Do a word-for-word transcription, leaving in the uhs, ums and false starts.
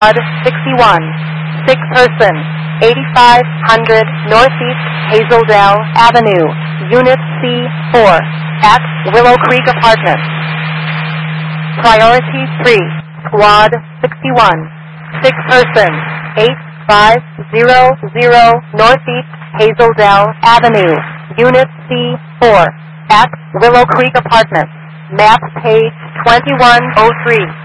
sixty-one, sick person, eighty-five hundred Northeast Hazeldale Avenue, Unit C four, at Willow Creek Apartments. Priority three, Squad sixty-one, sick person, eight five zero zero Northeast Hazeldale Avenue, Unit C four, at Willow Creek Apartments. Map page twenty-one oh three.